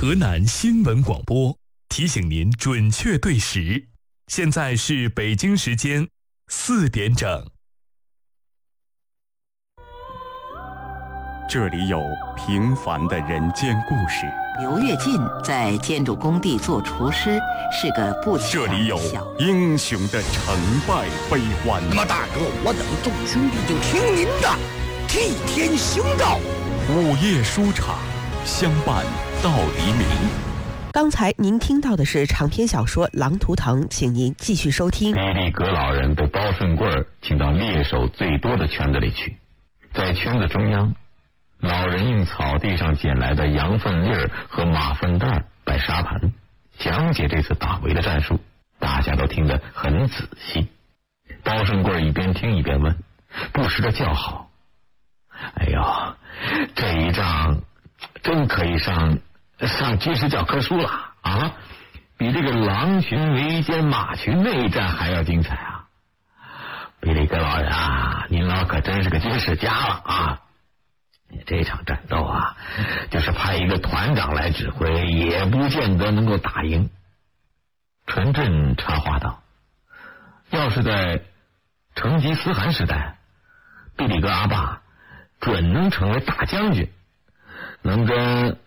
河南新闻广播提醒您准确对时，现在是北京时间4点整。 这里有平凡的人间故事。 刘跃进在建筑工地做厨师，是个不起眼的这里有英雄的成败悲欢。 那么大哥，我等众兄弟就听您的，替天行道。 午夜书场，相伴到黎明。 刚才您听到的是长篇小说《狼图腾》，请您继续收听。 比利格老人被包顺贵请到猎手最多的圈子里去，在圈子中央，老人用草地上捡来的羊粪粒和马粪蛋摆沙盘，讲解这次打围的战术，大家都听得很仔细。包顺贵一边听一边问，不时的叫好：“哎呦，这一仗真可以上军事教科书了啊！比这个狼群围歼马群那一战还要精彩啊！比利格老人啊，您老可真是个军事家了啊！这场战斗啊，就是派一个团长来指挥，也不见得能够打赢。”纯正插话道：“要是在成吉思汗时代，比利格阿爸准能成为大将军，能跟